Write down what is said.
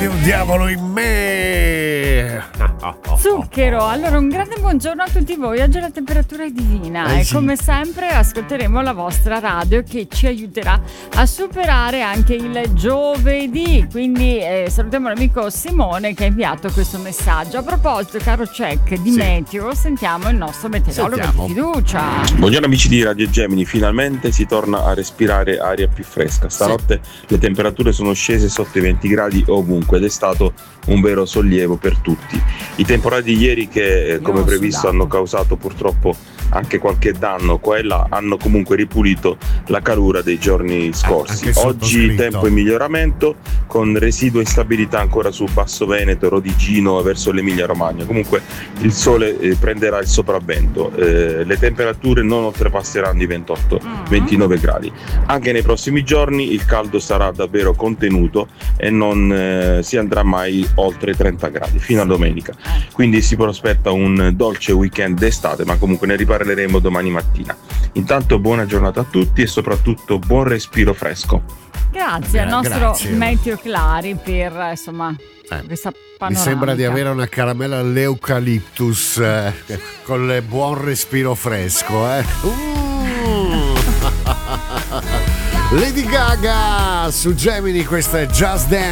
di un diavolo in me. Zucchero. Allora, un grande buongiorno a tutti voi. Oggi la temperatura è divina e sì. come sempre ascolteremo la vostra radio che ci aiuterà a superare anche il giovedì. Quindi salutiamo l'amico Simone che ha inviato questo messaggio. A proposito, caro Check di meteo, sentiamo il nostro meteorologo di fiducia. Buongiorno amici di Radio Gemini, finalmente si torna a respirare aria più fresca. Stanotte le temperature sono scese sotto i 20 gradi ovunque ed è stato un vero sollievo per tutti. I temporali di ieri che come previsto hanno causato purtroppo anche qualche danno qua e là hanno comunque ripulito la calura dei giorni scorsi. Oggi tempo in miglioramento con residua instabilità ancora sul Basso Veneto, Rodigino verso l'Emilia Romagna. Comunque il sole prenderà il sopravvento, le temperature non oltrepasseranno i 28-29 gradi. Anche nei prossimi giorni il caldo sarà davvero contenuto e non si andrà mai oltre i 30 gradi fino a domenica. Quindi si prospetta un dolce weekend d'estate, ma comunque ne riparleremo domani mattina. Intanto buona giornata a tutti e soprattutto buon respiro fresco. Grazie al nostro Meteo Clari per insomma questa panoramica. Mi sembra di avere una caramella all'eucaliptus con il buon respiro fresco. Lady Gaga su Gemini, questa è Just Dance.